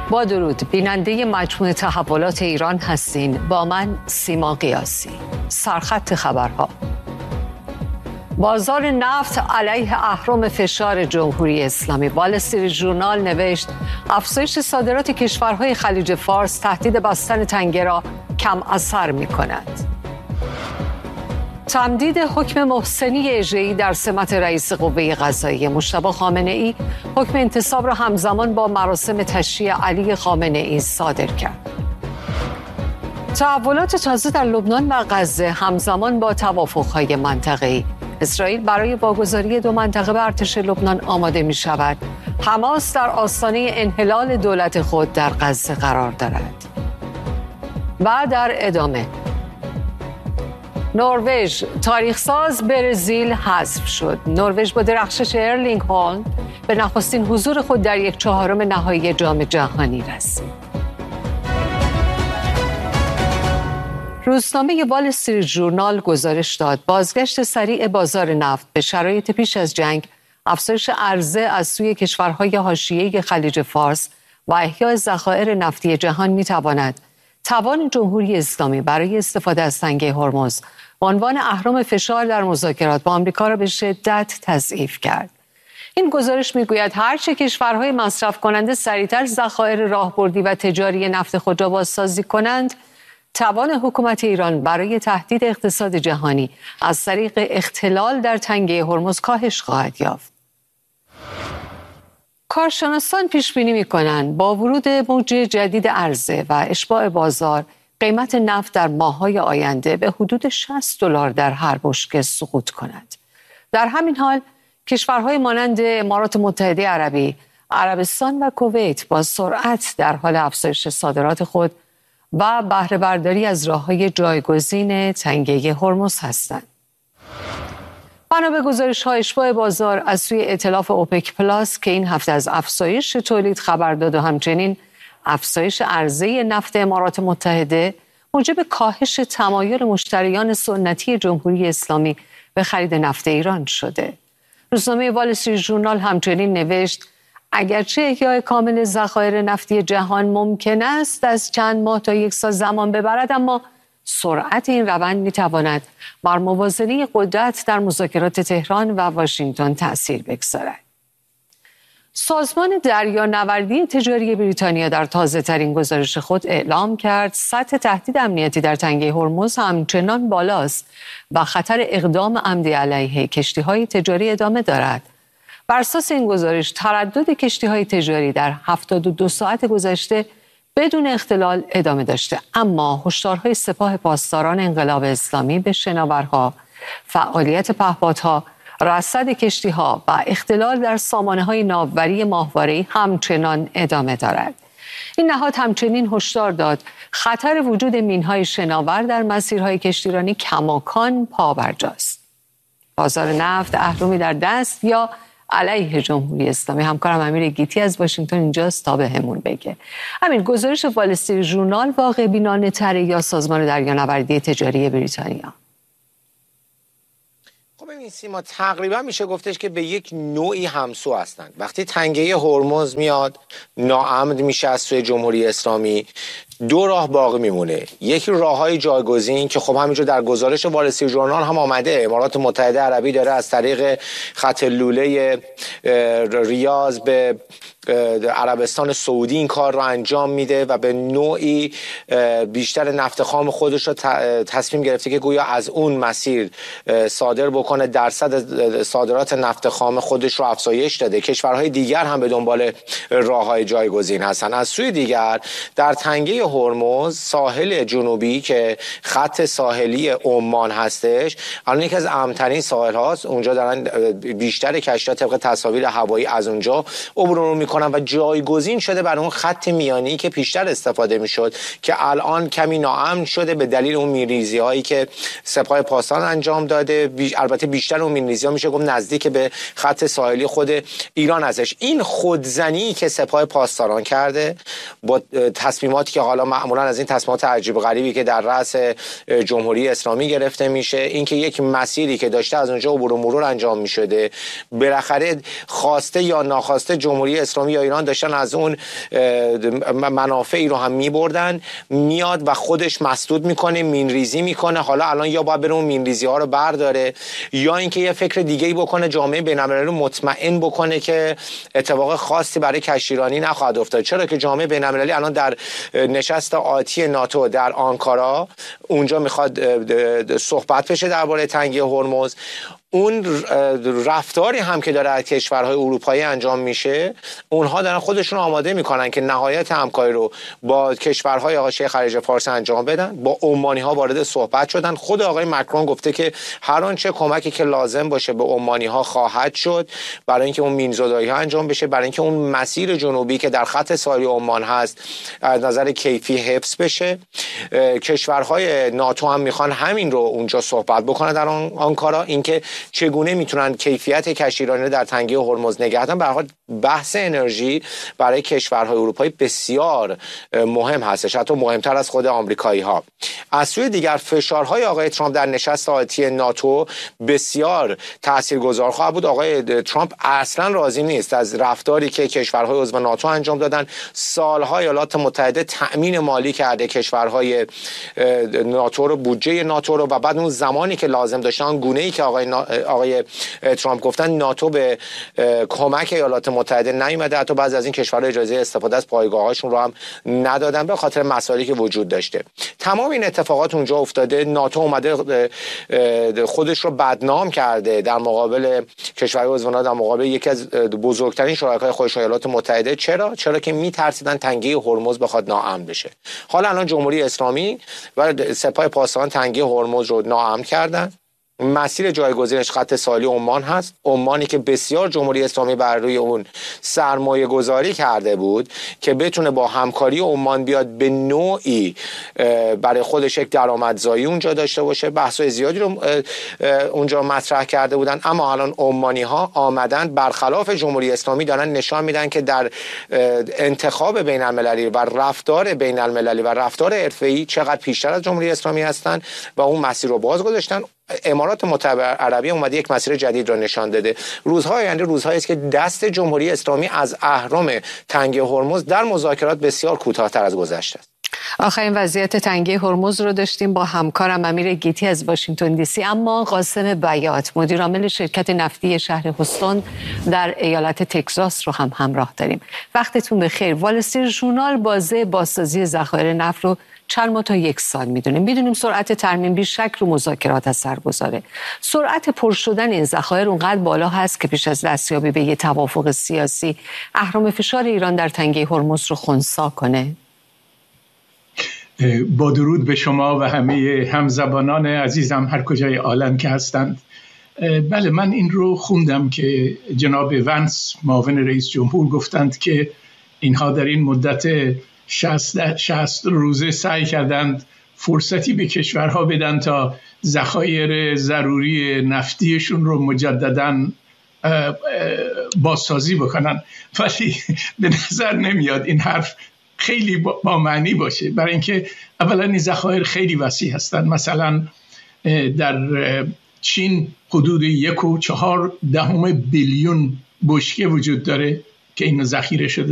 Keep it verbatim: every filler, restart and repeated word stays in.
با درود، بیننده مجموعه تحولات ایران هستین. با من سیما قیاسی. سرخط خبرها: بازار نفت علیه اهرم فشار جمهوری اسلامی. وال استریت ژورنال نوشت افزایش صادرات کشورهای خلیج فارس تهدید بستن تنگه را کم اثر می کند. تمدید حکم محسنی اژه‌ای در سمت رئیس قوه قضاییه. مجتبی خامنه‌ای حکم انتصاب را همزمان با مراسم تشییع علی خامنه‌ای صادر کرد. تحولات تازه در لبنان و غزه همزمان با توافق‌های منطقه‌ای. اسرائیل برای واگذاری دو منطقه به ارتش لبنان آماده می شود. حماس در آستانه انحلال دولت خود در غزه قرار دارد. و در ادامه، نروژ تاریخساز برزیل حذف شد. نروژ با درخشش ارلینگ هالند به نخستین حضور خود در یک چهارم نهایی جام جهانی رسید. روزنامه وال استریت ژورنال گزارش داد بازگشت سریع بازار نفت به شرایط پیش از جنگ، افزایش عرضه از سوی کشورهای حاشیه‌ای خلیج فارس و احیای ذخایر نفتی جهان می‌تواند توان جمهوری اسلامی برای استفاده از تنگه هرمز به عنوان اهرم فشار در مذاکرات با آمریکا را به شدت تضعیف کرد. این گزارش میگوید هرچه کشورهای مصرف کننده سریعتر ذخایر راهبردی و تجاری نفت خود را بازسازی کنند، توان حکومت ایران برای تهدید اقتصاد جهانی از طریق اختلال در تنگه هرمز کاهش خواهد یافت. کارشناسان پیش بینی می‌کنند با ورود موج جدید عرضه و اشباع بازار، قیمت نفت در ماه‌های آینده به حدود شصت دلار در هر بشکه سقوط کند. در همین حال کشورهای مانند امارات متحده عربی، عربستان و کویت با سرعت در حال افزایش صادرات خود و بهره برداری از راه‌های جایگزین تنگه هرمز هستند. بنا به گزارش‌های اشباع بازار از سوی ائتلاف اوپک پلاس که این هفته از افزایش تولید خبر داد و همچنین افزایش عرضه نفت امارات متحده موجب کاهش تمایل مشتریان سنتی جمهوری اسلامی به خرید نفت ایران شده. روزنامه وال استریت ژورنال همچنین نوشت اگرچه احیای کامل ذخایر نفتی جهان ممکن است از چند ماه تا یک سال زمان ببرد، اما سرعت این روند می‌تواند بر موازنه قدرت در مذاکرات تهران و واشنگتن تأثیر بگذارد. سازمان دریانوردی تجاری بریتانیا در تازه‌ترین گزارش خود اعلام کرد سطح تهدید امنیتی در تنگه هرمز همچنان بالاست و خطر اقدام عمدی علیه کشتی‌های تجاری ادامه دارد. بر اساس این گزارش تردد کشتی‌های تجاری در هفتاد و دو ساعت گذشته بدون اختلال ادامه داشته، اما هشدارهای سپاه پاسداران انقلاب اسلامی به شناورها، فعالیت پهپادها، رصد کشتی‌ها و اختلال در سامانه‌های ناوبری ماهواره‌ای همچنان ادامه دارد. این نهاد همچنین هشدار داد خطر وجود مین‌های شناور در مسیرهای کشتیرانی کماکان پابرجاست. بازار نفت اهرمی در دست یا علیه جمهوری اسلامی؟ همکارم امیر گیتی از واشنگتن اینجاست تا بهمون بگه. همین گزارش وال استریت ژورنال واقع بینانه تره یا سازمان دریانوردی تجاری بریتانیا؟ خب ببین سیما، تقریبا میشه گفتش که به یک نوعی همسو هستند. وقتی تنگه هرمز میاد ناامن میشه از سوی جمهوری اسلامی، دو راه باقی میمونه. یکی راههای جایگزین که خب همینجور در گزارش وال استریت ژورنال هم آمده، امارات متحده عربی داره از طریق خط لوله ریاض به عربستان سعودی این کار رو انجام میده و به نوعی بیشتر نفت خام خودش رو تصمیم گرفته که گویا از اون مسیر صادر بکنه، درصد صادرات نفت خام خودش رو افزایش داده. کشورهای دیگر هم به دنبال راههای جایگزین هستن. از سوی دیگر در تنگه هرمز، ساحل جنوبی که خط ساحلی عمان هستش، الان یکی از امن‌ترین ساحل هاست. اونجا دارن بیشتر کشتی‌ها طبق تصاویر هوایی از اونجا عبور میکنن و جایگزین شده بر اون خط میانی که پیشتر استفاده میشد که الان کمی ناامن شده به دلیل اون میریزی هایی که سپاه پاسداران انجام داده. بی... البته بیشتر اون میریزی ها میشه گفت نزدیک به خط ساحلی خود ایران ازش. این خودزنی که سپاه پاسداران کرده با تصمیماتی که حالا حالا معمولا از این تصمیمات عجیب غریبی که در رأس جمهوری اسلامی گرفته میشه، اینکه یک مسیری که داشته از اونجا عبور و مرور انجام میشده، بالاخره خواسته یا ناخواسته جمهوری اسلامی یا ایران داشتن از اون منافعی رو هم میبردن، میاد و خودش مسدود میکنه، مینریزی میکنه. حالا الان یا باید بره اون مینریزی ها رو برداره یا اینکه یه فکر دیگه ای بکنه، جامعه بین‌المللی رو مطمئن بکنه که اتفاق خاصی برای کشتیرانی نخواهد افتاد. چرا که جامعه بین‌المللی الان در نشست آتی ناتو در آنکارا اونجا میخواد صحبت بشه درباره تنگی هرمز. اون رفتاری هم که داره از کشورهای اروپایی انجام میشه، اونها دارن خودشون آماده میکنن که نهایت همکاری رو با کشورهای آقای شیخ خلیج فارس انجام بدن. با عمانی ها وارد صحبت شدن. خود آقای مکرون گفته که هر آنچه کمکی که لازم باشه به عمانی ها خواهد شد برای اینکه اون مینزدایی ها انجام بشه، برای اینکه اون مسیر جنوبی که در خط ساحلی عمان هست از نظر کیفی حفظ بشه. کشورهای ناتو هم میخوان همین رو اونجا صحبت بکنن در آنکارا، اینکه چگونه میتونن کیفیت کشتیرانی در تنگه هرمز نگه دارن. به هر حال بحث انرژی برای کشورهای اروپایی بسیار مهم هستش، حتی مهمتر از خود آمریکایی ها. از سوی دیگر فشارهای آقای ترامپ در نشست آتی ناتو بسیار تاثیرگذار خواهد بود. آقای ترامپ اصلا راضی نیست از رفتاری که کشورهای عضو ناتو انجام دادن. سالهای ایالات متحده تأمین مالی کرده کشورهای ناتو رو، بودجه ناتو رو، و بعد اون زمانی که لازم داشتن گونه‌ای که آقای آقای ترامپ گفتن ناتو به کمک ایالات متحده نیامده. حتی بعضی از این کشورها اجازه استفاده از پایگاه‌هاشون رو هم ندادن به خاطر مسائلی که وجود داشته. تمام این اتفاقات اونجا افتاده. ناتو اومده خودش رو بدنام کرده در مقابل کشورهای عضو ناتو، در مقابل یکی از بزرگترین شرکای خودش ایالات متحده. چرا؟ چرا که میترسیدن تنگه هرمز بخواد ناامن بشه. حالا الان جمهوری اسلامی و سپاه پاسداران تنگه هرمز رو ناامن کردن. مسیر جایگزینش خط ساحلی عمان هست. عمانی که بسیار جمهوری اسلامی بر روی اون سرمایه گذاری کرده بود که بتونه با همکاری عمان بیاد به نوعی برای خودش یک درآمدزایی اونجا داشته باشه. بحث‌های زیادی رو اونجا مطرح کرده بودن، اما الان عمانی ها آمدن برخلاف جمهوری اسلامی دارن نشان میدن که در انتخاب بین المللی و رفتار بین المللی و رفتار حرفه‌ای چقدر پیشتر از جمهوری اسلامی هستن و اون مسیر رو باز گذاشتن. امارات متحده عربی اومده یک مسیر جدید را نشان داده. روزهای آینده روزهایی است که دست جمهوری اسلامی از اهرم تنگه هرمز در مذاکرات بسیار کوتاه‌تر از گذشته است. آخرین وضعیت تنگه هرمز رو داشتیم با همکارم امیر گیتی از واشنگتن دی سی. اما قاسم بیات، مدیر عامل شرکت نفتی شهر هوستون در ایالت تگزاس رو هم همراه داریم. وقتتون بخیر. وال استریت ژورنال بازه بازسازی ذخایر نفت رو چند ماه تا یک سال میدونیم. میدونیم سرعت ترمیم بی شک رو مذاکرات اثر گذاره. سرعت پر شدن این ذخایر اونقدر بالا هست که پیش از دستیابی به یه توافق سیاسی اهرم فشار ایران در تنگه هرمز رو خنثی کنه. با درود به شما و همه همزبانان عزیزم هر کجای عالم که هستند. بله، من این رو خوندم که جناب ونس معاون رئیس جمهور گفتند که اینها در این مدت شصت روزه سعی کردند فرصتی به کشورها بدن تا ذخایر ضروری نفتیشون رو مجدداً بازسازی بکنن، ولی به نظر نمیاد این حرف خیلی با معنی باشه، برای اینکه اولا این ذخایر خیلی وسیع هستند. مثلا در چین حدود یک و چهار دهم بیلیون بشکه وجود داره که این ذخیره شده